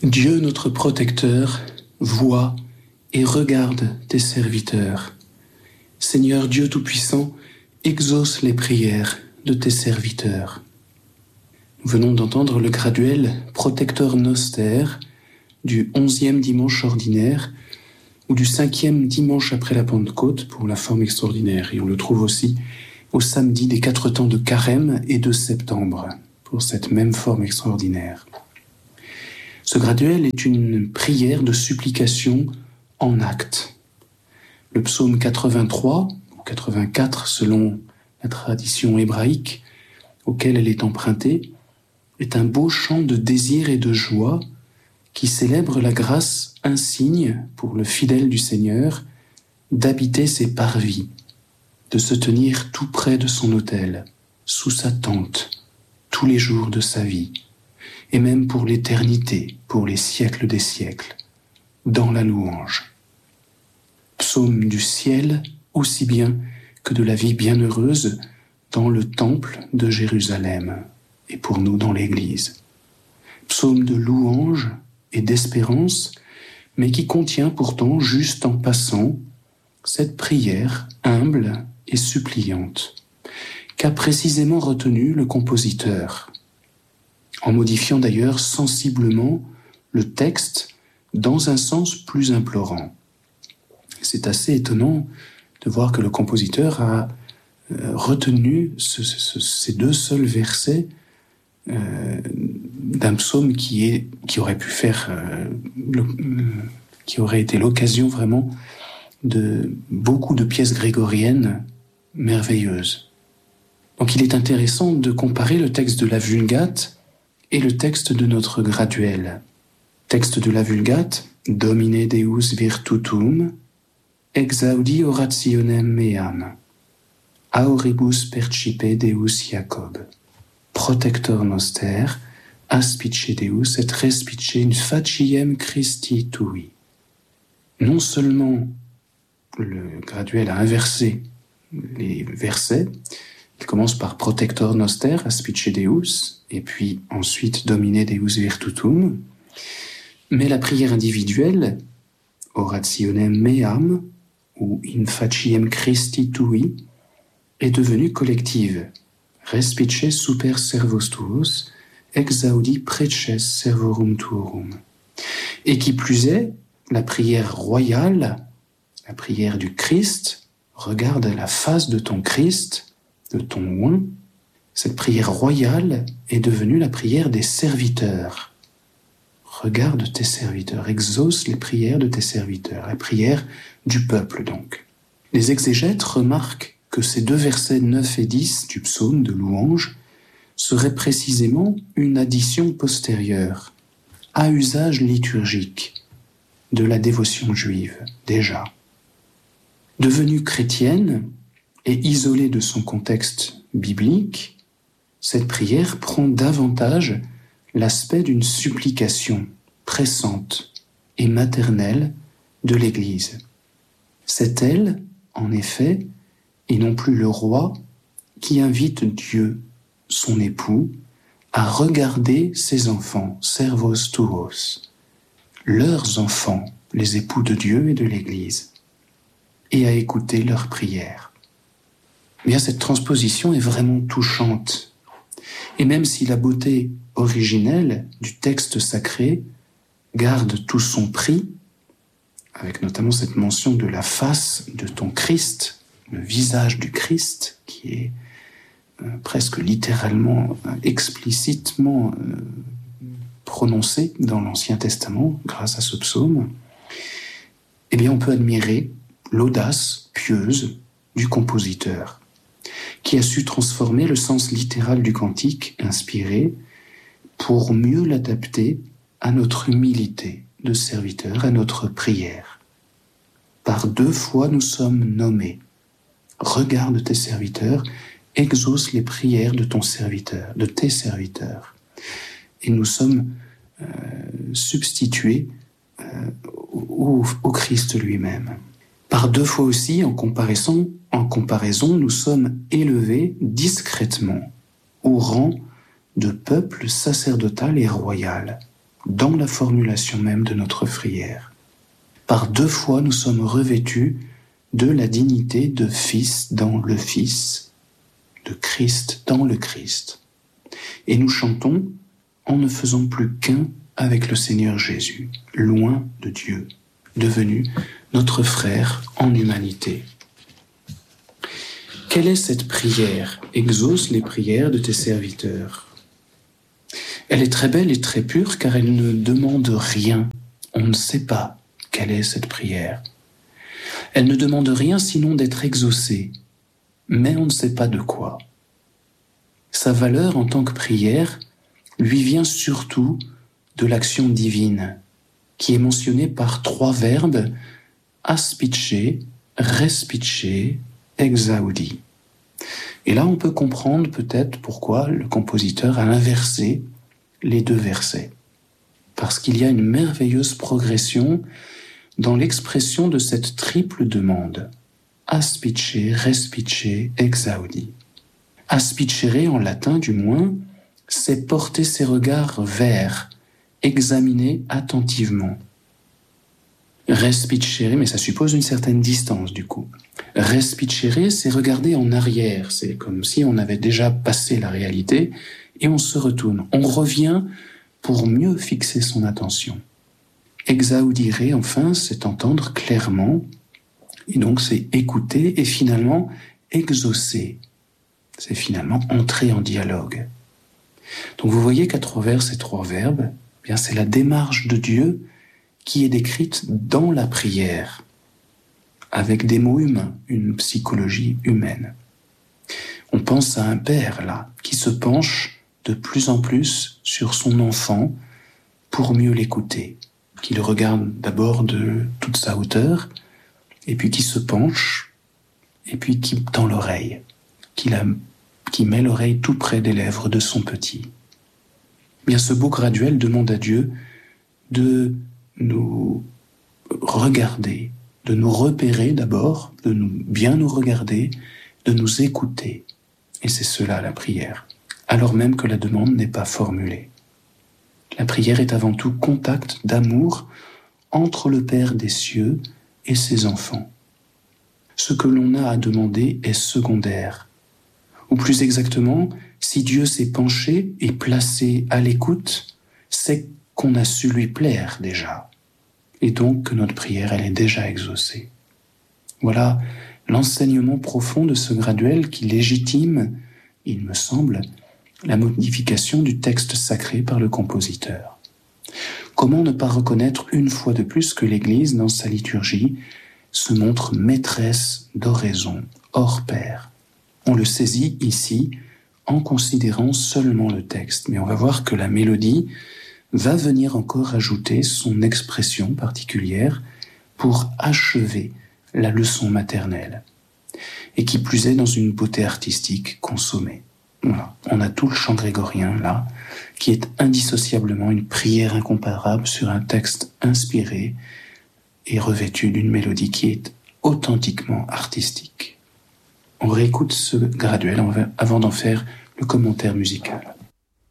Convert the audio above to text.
Dieu notre protecteur voit et regarde tes serviteurs. Seigneur Dieu Tout-Puissant, exauce les prières de tes serviteurs. Nous venons d'entendre le graduel Protector Noster du 11e dimanche ordinaire ou du 5e dimanche après la Pentecôte pour la forme extraordinaire. Et on le trouve aussi au samedi des 4 temps de Carême et de septembre pour cette même forme extraordinaire. Ce graduel est une prière de supplication en acte. Le psaume 83, ou 84 selon la tradition hébraïque auquel elle est empruntée, est un beau chant de désir et de joie qui célèbre la grâce insigne pour le fidèle du Seigneur d'habiter ses parvis, de se tenir tout près de son autel, sous sa tente, tous les jours de sa vie, et même pour l'éternité, pour les siècles des siècles, dans la louange. Psaume du ciel aussi bien que de la vie bienheureuse dans le temple de Jérusalem et pour nous dans l'Église. Psaume de louange et d'espérance, mais qui contient pourtant, juste en passant, cette prière humble et suppliante qu'a précisément retenue le compositeur, en modifiant d'ailleurs sensiblement le texte dans un sens plus implorant. C'est assez étonnant de voir que le compositeur a retenu ces deux seuls versets d'un psaume qui aurait pu faire, qui aurait été l'occasion vraiment de beaucoup de pièces grégoriennes merveilleuses. Donc il est intéressant de comparer le texte de la Vulgate et le texte de notre graduel. Texte de la Vulgate, Domine Deus virtutum, exaudi orationem meam, auribus percipe Deus Jacob, Protector Noster, aspice Deus et respice in faciem Christi tui. Non seulement le graduel a inversé les versets, il commence par Protector Noster, aspice Deus, et puis ensuite Domine Deus virtutum, mais la prière individuelle, orationem meam, ou in faciem Christi tui, est devenue collective. Respice super servos tuos, exaudi preces servorum tuorum. Et qui plus est, la prière royale, la prière du Christ, regarde la face de ton Christ, de ton oint. Cette prière royale est devenue la prière des serviteurs. Regarde tes serviteurs, exauce les prières de tes serviteurs, la prière du peuple donc. Les exégètes remarquent que ces deux versets 9 et 10 du psaume de louange seraient précisément une addition postérieure, à usage liturgique, de la dévotion juive, déjà. Devenue chrétienne et isolée de son contexte biblique, cette prière prend davantage l'aspect d'une supplication pressante et maternelle de l'Église. C'est elle, en effet, et non plus le roi, qui invite Dieu, son époux, à regarder ses enfants, servos tuos, leurs enfants, les époux de Dieu et de l'Église, et à écouter leurs prières. Bien, cette transposition est vraiment touchante. Et même si la beauté originelle du texte sacré garde tout son prix, avec notamment cette mention de la face de ton Christ, le visage du Christ, qui est presque littéralement, explicitement prononcé dans l'Ancien Testament, grâce à ce psaume, eh bien on peut admirer l'audace pieuse du compositeur, qui a su transformer le sens littéral du cantique inspiré pour mieux l'adapter à notre humilité de serviteur, à notre prière. Par 2 fois nous sommes nommés. Regarde tes serviteurs, exauce les prières de ton serviteur, de tes serviteurs. Et nous sommes substitués au Christ lui-même. Par 2 fois aussi, en comparaison, nous sommes élevés discrètement au rang de peuple sacerdotal et royal. dans la formulation même de notre prière. Par 2 fois, nous sommes revêtus de la dignité de Fils dans le Fils, de Christ dans le Christ. Et nous chantons en ne faisant plus qu'un avec le Seigneur Jésus, loin de Dieu, devenu notre frère en humanité. Quelle est cette prière? Exauce les prières de tes serviteurs. Elle est très belle et très pure car elle ne demande rien. On ne sait pas quelle est cette prière. Elle ne demande rien sinon d'être exaucée, mais on ne sait pas de quoi. Sa valeur en tant que prière lui vient surtout de l'action divine, qui est mentionnée par 3 verbes, aspice, respice, exaudi. Et là, on peut comprendre peut-être pourquoi le compositeur a inversé les 2 versets. Parce qu'il y a une merveilleuse progression dans l'expression de cette triple demande. Aspice, respice, exaudi. Aspicere, en latin du moins, c'est porter ses regards vers, examiner attentivement. Respicere, mais ça suppose une certaine distance du coup. Respicere, c'est regarder en arrière, c'est comme si on avait déjà passé la réalité et on se retourne. On revient pour mieux fixer son attention. Exaudire, enfin, c'est entendre clairement, et donc c'est écouter et finalement exaucer. C'est finalement entrer en dialogue. Donc vous voyez qu'à travers ces 3 verbes, eh bien c'est la démarche de Dieu qui est décrite dans la prière, avec des mots humains, une psychologie humaine. On pense à un père, là, qui se penche de plus en plus sur son enfant pour mieux l'écouter, qui le regarde d'abord de toute sa hauteur, et puis qui se penche, et puis qui tend l'oreille, qui met l'oreille tout près des lèvres de son petit. Bien, ce beau graduel demande à Dieu de nous regarder, de nous repérer d'abord, de bien nous regarder, de nous écouter. Et c'est cela la prière, alors même que la demande n'est pas formulée. La prière est avant tout contact d'amour entre le Père des cieux et ses enfants. Ce que l'on a à demander est secondaire. Ou plus exactement, si Dieu s'est penché et placé à l'écoute, c'est qu'on a su lui plaire déjà. Et donc que notre prière, elle est déjà exaucée. Voilà l'enseignement profond de ce graduel qui légitime, il me semble, la modification du texte sacré par le compositeur. Comment ne pas reconnaître une fois de plus que l'Église, dans sa liturgie, se montre maîtresse d'oraison, hors pair. On le saisit ici en considérant seulement le texte, mais on va voir que la mélodie va venir encore ajouter son expression particulière pour achever la leçon maternelle, et qui plus est dans une beauté artistique consommée. Voilà. On a tout le chant grégorien là, qui est indissociablement une prière incomparable sur un texte inspiré et revêtu d'une mélodie qui est authentiquement artistique. On réécoute ce graduel avant d'en faire le commentaire musical.